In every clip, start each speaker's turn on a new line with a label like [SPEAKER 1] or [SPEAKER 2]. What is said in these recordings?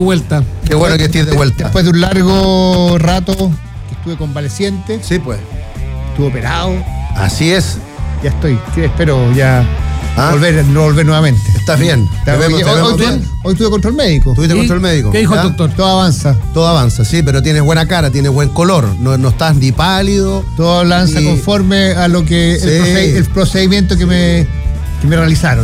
[SPEAKER 1] Vuelta.
[SPEAKER 2] Qué bueno que estés de vuelta.
[SPEAKER 3] Después de un largo rato que estuve convaleciente,
[SPEAKER 2] Sí, pues.
[SPEAKER 3] estuve operado,
[SPEAKER 2] Así es.
[SPEAKER 3] ya estoy. Sí, espero ya
[SPEAKER 2] ¿Ah?
[SPEAKER 3] volver nuevamente.
[SPEAKER 2] ¿Estás bien? ¿Te vemos bien?
[SPEAKER 3] Hoy tuve control médico.
[SPEAKER 2] ¿Tuviste
[SPEAKER 1] ¿Y
[SPEAKER 2] control médico?
[SPEAKER 1] qué dijo el
[SPEAKER 2] ¿Ya?
[SPEAKER 1] doctor?
[SPEAKER 3] Todo avanza.
[SPEAKER 2] Todo avanza, sí, pero tienes buena cara, tienes buen color. No estás ni pálido.
[SPEAKER 3] Todo avanza
[SPEAKER 2] Y-
[SPEAKER 3] conforme a lo que
[SPEAKER 2] Sí.
[SPEAKER 3] el procedimiento que me realizaron.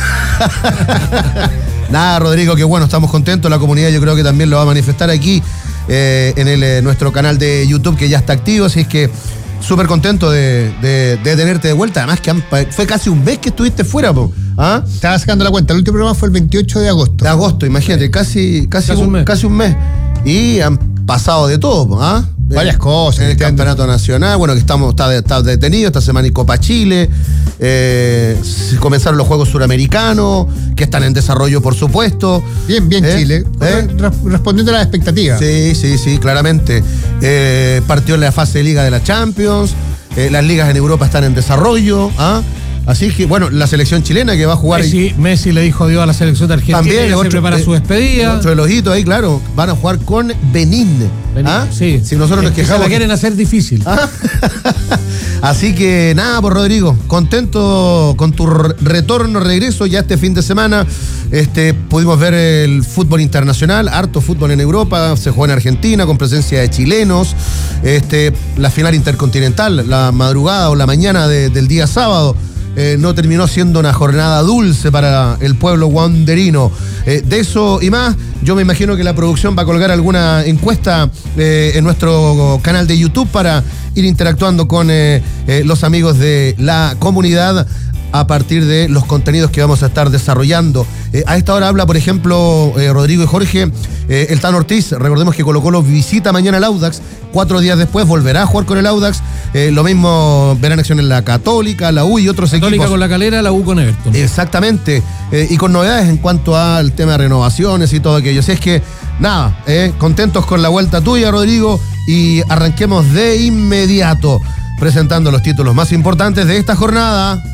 [SPEAKER 2] Nada, Rodrigo, que bueno, estamos contentos. La comunidad yo creo que también lo va a manifestar aquí en nuestro canal de YouTube, que ya está activo. Así es que súper contento de tenerte de vuelta. Además que fue casi un mes que estuviste fuera, po. ¿Ah?
[SPEAKER 3] Estaba sacando la cuenta. El último programa fue el 28 de agosto.
[SPEAKER 2] De agosto, imagínate, casi un mes. Y han pasado de todo, po, ¿ah?
[SPEAKER 3] Varias cosas.
[SPEAKER 2] En el campeonato nacional, bueno, que está detenido esta semana en Copa Chile. Comenzaron los Juegos Suramericanos, que están en desarrollo, por supuesto.
[SPEAKER 3] Bien, Chile. Respondiendo a las expectativas.
[SPEAKER 2] Sí, claramente. Partió en la fase de Liga de la Champions. Las ligas en Europa están en desarrollo. ¿Ah? Así que, bueno, la selección chilena que va a jugar.
[SPEAKER 1] Messi le dijo adiós a la selección de Argentina.
[SPEAKER 2] También
[SPEAKER 1] y se prepara su despedida.
[SPEAKER 2] Otro elojito ahí, claro. Van a jugar con Benín. ¿Ah?
[SPEAKER 1] Sí.
[SPEAKER 2] Si nosotros nos
[SPEAKER 1] Se
[SPEAKER 2] quejamos.
[SPEAKER 1] la quieren hacer difícil.
[SPEAKER 2] ¿Ah? Así que nada, pues Rodrigo, contento con tu retorno, regreso ya este fin de semana. Pudimos ver el fútbol internacional, harto fútbol en Europa, se juega en Argentina con presencia de chilenos. La final intercontinental, la madrugada o la mañana del día sábado. No terminó siendo una jornada dulce para el pueblo wanderino. De eso y más, yo me imagino que la producción va a colgar alguna encuesta en nuestro canal de YouTube para ir interactuando con los amigos de la comunidad a partir de los contenidos que vamos a estar desarrollando. A esta hora habla, por ejemplo, Rodrigo y Jorge, el Tano Ortiz. Recordemos que Colo-Colo visita mañana el Audax, 4 días después volverá a jugar con el Audax. Lo mismo verán acción en la Católica, la U y otros
[SPEAKER 1] Católica
[SPEAKER 2] equipos.
[SPEAKER 1] con la Calera, la U con Everton.
[SPEAKER 2] Exactamente, y con novedades en cuanto al tema de renovaciones y todo aquello. Así es que, nada, contentos con la vuelta tuya, Rodrigo, y arranquemos de inmediato presentando los títulos más importantes de esta jornada.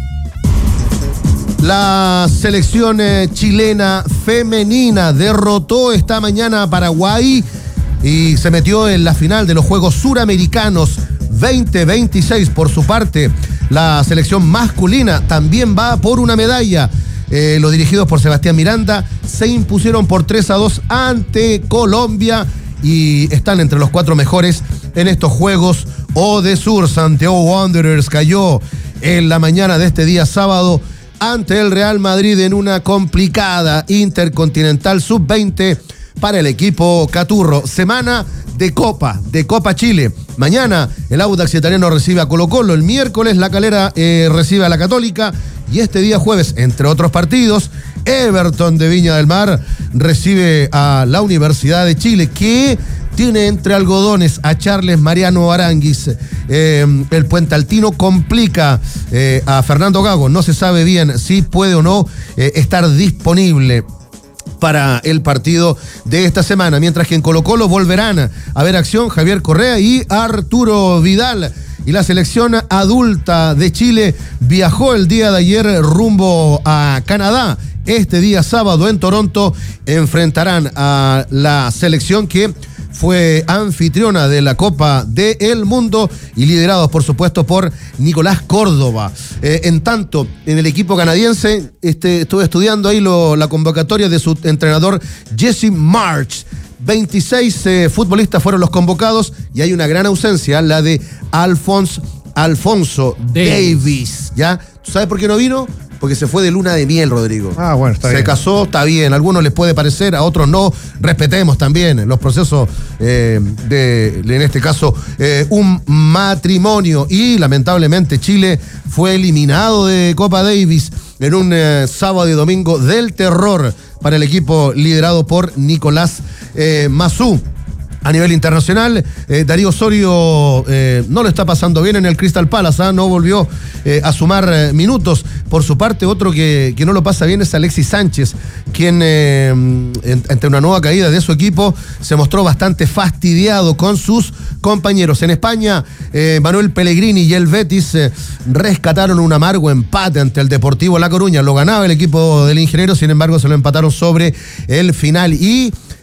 [SPEAKER 2] La selección chilena femenina derrotó esta mañana a Paraguay y se metió en la final de los Juegos Suramericanos 2026. Por su parte, la selección masculina también va por una medalla. Los dirigidos por Sebastián Miranda se impusieron por 3-2 ante Colombia y están entre los 4 mejores en estos Juegos Odesur. Santiago Wanderers cayó en la mañana de este día sábado ante el Real Madrid en una complicada Intercontinental Sub-20 para el equipo Caturro. Semana de Copa Chile. Mañana el Audax italiano recibe a Colo-Colo. El miércoles la Calera recibe a la Católica. Y este día jueves, entre otros partidos, Everton de Viña del Mar recibe a la Universidad de Chile, que tiene entre algodones a Charles Mariano Aranguis. El Puente Altino complica a Fernando Gago. No se sabe bien si puede o no estar disponible para el partido de esta semana. Mientras que en Colo-Colo volverán a ver acción Javier Correa y Arturo Vidal. Y la selección adulta de Chile viajó el día de ayer rumbo a Canadá. Este día sábado en Toronto enfrentarán a la selección que fue anfitriona de la Copa del Mundo y liderados, por supuesto, por Nicolás Córdoba. En tanto, en el equipo canadiense, estuve estudiando ahí la convocatoria de su entrenador Jesse March. 26 futbolistas fueron los convocados y hay una gran ausencia, la de Alfonso Davies. ¿Ya? ¿Tú sabes por qué no vino? Porque se fue de luna de miel, Rodrigo.
[SPEAKER 3] Bueno, está bien.
[SPEAKER 2] Se casó, está bien. A algunos les puede parecer, a otros no. Respetemos también los procesos en este caso, un matrimonio. Y lamentablemente Chile fue eliminado de Copa Davis en un sábado y domingo del terror para el equipo liderado por Nicolás Mazú. A nivel internacional, Darío Osorio no lo está pasando bien en el Crystal Palace, no volvió a sumar minutos. Por su parte, otro que no lo pasa bien es Alexis Sánchez, quien ante una nueva caída de su equipo se mostró bastante fastidiado con sus compañeros. En España, Manuel Pellegrini y el Betis rescataron un amargo empate ante el Deportivo La Coruña. Lo ganaba el equipo del ingeniero, sin embargo se lo empataron sobre el final. Y